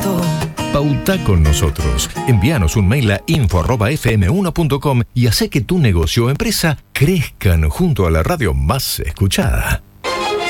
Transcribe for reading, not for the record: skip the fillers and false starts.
contacto. Pauta con nosotros. Envíanos un mail a info@fm1.com y hace que tu negocio o empresa crezcan junto a la radio más escuchada.